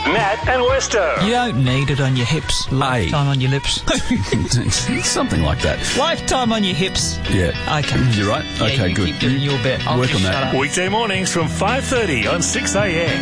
Matt and Westo. You don't need it on your hips. Lifetime on your lips. Something like that. Lifetime on your hips. Yeah. Okay. You're right? Yeah, okay, you good. Keep doing your bit. I'll work just on that. shut up. Weekday mornings from 5:30 on 6am.